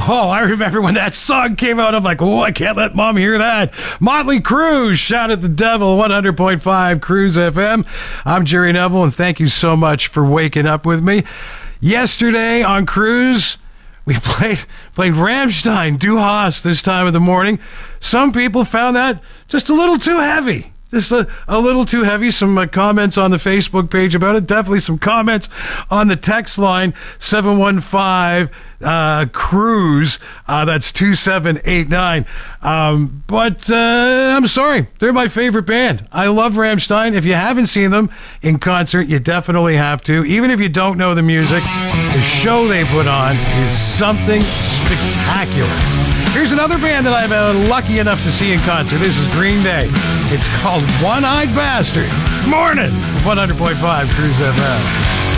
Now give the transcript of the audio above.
Oh, I remember when that song came out. I'm like, oh, I can't let Mom hear that. Motley Crue, Shout at the Devil, 100.5 Cruise FM. I'm Jerry Neville, and thank you so much for waking up with me. Yesterday on Cruise, we played Rammstein, Du Hast, this time of the morning. Some people found that just a little too heavy. Just a little too heavy. Some comments on the Facebook page about it. Definitely some comments on the text line, 715 Cruise. That's 2789. But I'm sorry. They're my favorite band. I love Rammstein. If you haven't seen them in concert, you definitely have to. Even if you don't know the music, the show they put on is something spectacular. Here's another band that I've been lucky enough to see in concert. This is Green Day. It's called One-Eyed Bastard. Morning, 100.5 Cruise FM.